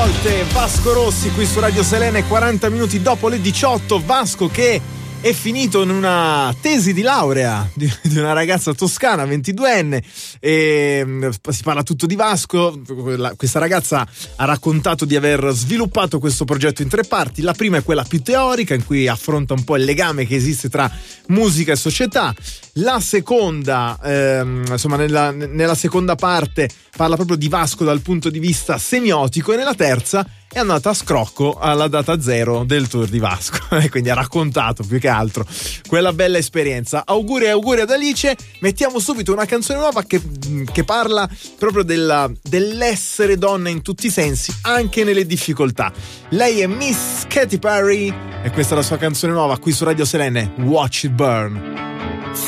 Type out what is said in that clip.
volte Vasco Rossi qui su Radio Selene, 40 minuti dopo le 18. Vasco che è finito in una tesi di laurea di una ragazza toscana 22enne e si parla tutto di Vasco. Questa ragazza ha raccontato di aver sviluppato questo progetto in 3 parti. La prima è quella più teorica, in cui affronta un po' il legame che esiste tra musica e società. La seconda, insomma nella seconda parte parla proprio di Vasco dal punto di vista semiotico, e nella terza è andata a scrocco alla data zero del tour di Vasco e quindi ha raccontato più che altro quella bella esperienza. Auguri ad Alice. Mettiamo subito una canzone nuova che parla proprio dell'essere donna in tutti i sensi, anche nelle difficoltà. Lei è Miss Katy Perry e questa è la sua canzone nuova qui su Radio Selene, Watch It Burn.